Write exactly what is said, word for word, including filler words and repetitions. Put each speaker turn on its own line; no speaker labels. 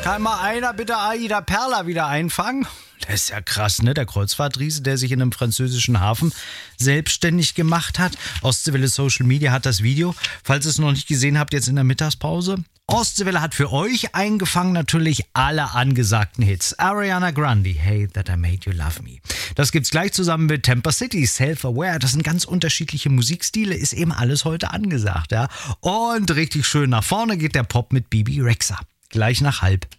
Kann mal einer bitte Aida Perla wieder einfangen? Das ist ja krass, ne? Der Kreuzfahrtriese, der sich in einem französischen Hafen selbstständig gemacht hat. Ostseewelle Social Media hat das Video, falls ihr es noch nicht gesehen habt, jetzt in der Mittagspause. Ostseewelle hat für euch eingefangen natürlich alle angesagten Hits. Ariana Grande, Hey That I Made You Love Me. Das gibt's gleich zusammen mit Temper City, Self-Aware. Das sind ganz unterschiedliche Musikstile, ist eben alles heute angesagt, ja. Und richtig schön nach vorne geht der Pop mit Bibi Rexha. Gleich nach halb.